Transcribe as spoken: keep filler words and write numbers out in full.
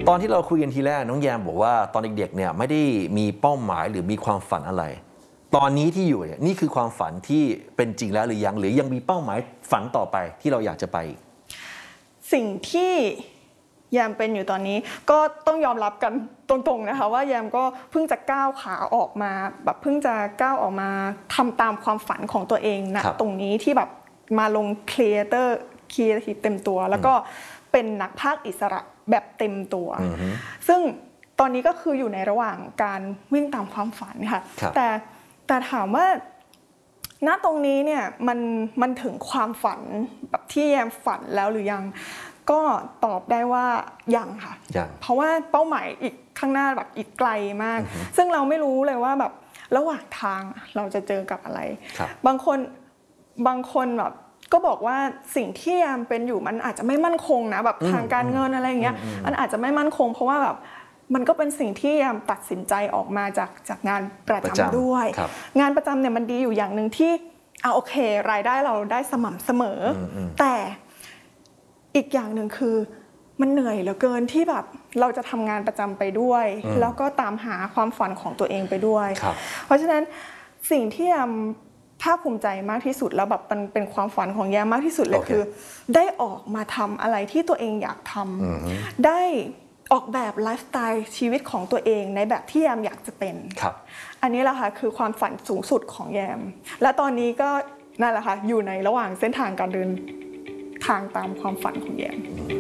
ตอนที่เราคุยกันทีแรกน้องแยมบอกว่าตอนเด็กๆเนี่ยไม่ได้มีเป้าหมายหรือมีความฝันอะไรตอนนี้ที่อยู่เนี่ยนี่คือความฝันที่เป็นจริงแล้วหรือยังหรือยังมีเป้าหมายฝันต่อไปที่เราอยากจะไปสิ่งที่แยมเป็นอยู่ตอนนี้ก็ต้องยอมรับกันตรงๆนะคะว่าแยมก็เพิ่งจะก้าวขาออกมาแบบเพิ่งจะก้าวออกมาทำตามความฝันของตัวเองนะตรงนี้ที่แบบมาลงครีเอเตอร์ครีเอทีฟเต็มตัวแล้วก็เป็นนักพากย์อิสระแบบเต็มตัวซึ่งตอนนี้ก็คืออยู่ในระหว่างการวิ่งตามความฝันค่ะแต่แต่ถามว่าณตรงนี้เนี่ยมันมันถึงความฝันแบบที่แยมฝันแล้วหรือยังก็ตอบได้ว่ายังค่ะเพราะว่าเป้าหมายอีกข้างหน้าแบบอีกไกลมากซึ่งเราไม่รู้เลยว่าแบบระหว่างทางเราจะเจอกับอะไรบางคนบางคนแบบก็บอกว่าสิ่งที่แยมเป็นอยู่มันอาจจะไม่มั่นคงนะแบบทางการเงินอะไรอย่างเงี้ยมันอาจจะไม่มั่นคงเพราะว่าแบบมันก็เป็นสิ่งที่แยมตัดสินใจออกมาจากจากงานประจำด้วยงานประจำเนี่ยมันดีอยู่อย่างหนึ่งที่เอาโอเครายได้เราได้สม่ำเสมอแต่อีกอย่างหนึ่งคือมันเหนื่อยเหลือเกินที่แบบเราจะทำงานประจำไปด้วยแล้วก็ตามหาความฝันของตัวเองไปด้วยเพราะฉะนั้นสิ่งที่แยมภาคภูมิใจมากที่สุดแล้วแบบมันเป็นความฝันของแยมมากที่สุดเลย okay. คือได้ออกมาทำอะไรที่ตัวเองอยากทำได้ออกแบบไลฟ์สไตล์ชีวิตของตัวเองในแบบที่แยมอยากจะเป็นอันนี้แหละค่ะคือความฝันสูงสุดของแยมและตอนนี้ก็นั่นแหละค่ะอยู่ในระหว่างเส้นทางการเดินทางตามความฝันของแยม